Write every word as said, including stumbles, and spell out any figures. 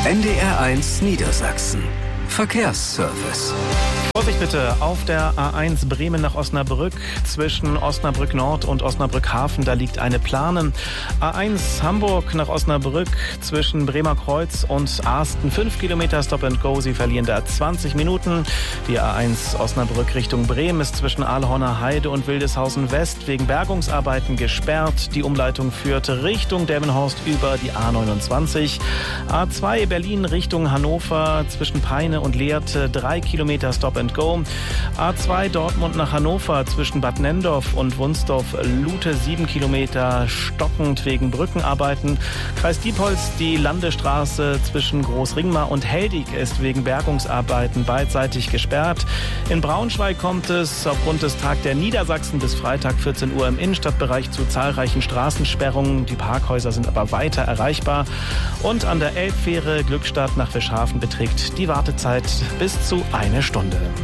N D R eins Niedersachsen. Verkehrsservice. Vorsicht bitte auf der A eins Bremen nach Osnabrück zwischen Osnabrück Nord und Osnabrück Hafen, da liegt eine Plane. A eins Hamburg nach Osnabrück zwischen Bremer Kreuz und Arsten, fünf Kilometer Stop and Go, Sie verlieren da zwanzig Minuten. Die A eins Osnabrück Richtung Bremen ist zwischen Ahlhorner Heide und Wildeshausen West wegen Bergungsarbeiten gesperrt. Die Umleitung führt Richtung Delmenhorst über die A neunundzwanzig. A zwei Berlin Richtung Hannover zwischen Peine und Lehrte, drei Kilometer Stop and Go. A zwei Dortmund nach Hannover zwischen Bad Nendorf und Wunsdorf-Lute, sieben Kilometer stockend wegen Brückenarbeiten. Kreis Diepholz, die Landestraße zwischen Großringmar und Heldig ist wegen Bergungsarbeiten beidseitig gesperrt. In Braunschweig kommt es aufgrund des Tag der Niedersachsen bis Freitag vierzehn Uhr im Innenstadtbereich zu zahlreichen Straßensperrungen. Die Parkhäuser sind aber weiter erreichbar. Und an der Elbfähre Glückstadt nach Fischhafen beträgt die Wartezeit bis zu eine Stunde.